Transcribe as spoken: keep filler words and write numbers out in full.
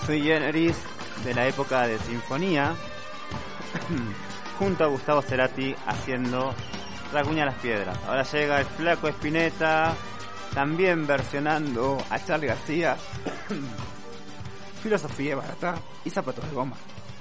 Sui Generis de la época de Sinfonía, junto a Gustavo Cerati haciendo Racuña las Piedras. Ahora llega el Flaco Spinetta, también versionando a Charly García, Filosofía barata y zapatos de goma.